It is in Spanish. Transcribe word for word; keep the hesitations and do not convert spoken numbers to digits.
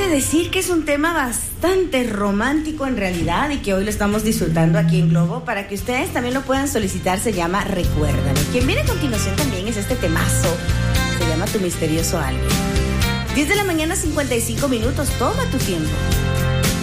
Déjeme decir que es un tema bastante romántico en realidad y que hoy lo estamos disfrutando aquí en Globo. Para que ustedes también lo puedan solicitar, se llama Recuérdame. Quien viene a continuación también es este temazo, se llama Tu Misterioso Alguien. diez de la mañana, cincuenta y cinco minutos, toma tu tiempo.